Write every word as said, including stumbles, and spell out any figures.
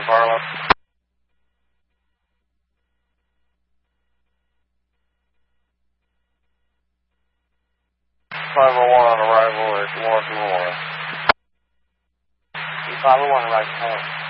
Carlo. five oh one on arrival at Washington Memorial. five oh one, right,